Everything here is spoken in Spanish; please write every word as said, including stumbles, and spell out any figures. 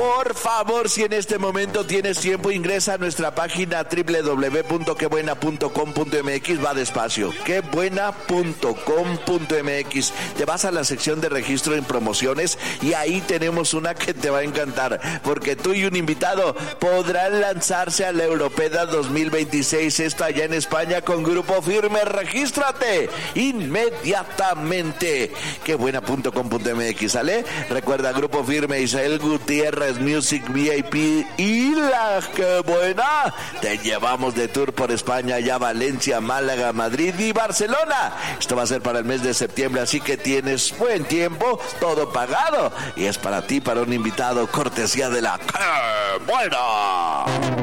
Por favor, si en este momento tienes tiempo, ingresa a nuestra página doble u doble u doble u punto qué buena punto com punto m x. Va despacio, qué buena punto com punto m x. Te vas a la sección de registro en promociones y ahí tenemos una que te va a encantar, porque tú y un invitado podrán lanzarse a la Europeda dos mil veintiséis. Esto allá en España con Grupo Firme. Regístrate inmediatamente. qué buena punto com punto m x, ¿sale? Recuerda, Grupo Firme, Isael Gutiérrez, Music V I P y la Que Buena. Te llevamos de tour por España, ya Valencia, Málaga, Madrid y Barcelona. Esto va a ser para el mes de septiembre, así que tienes buen tiempo, todo pagado. Y es para ti, para un invitado, cortesía de la Que Buena.